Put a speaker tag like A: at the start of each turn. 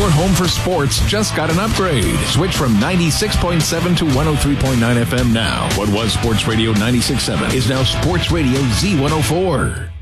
A: Your home for sports just got an upgrade. Switch from 96.7 to 103.9 FM now. What was Sports Radio 96.7 is now Sports Radio Z104.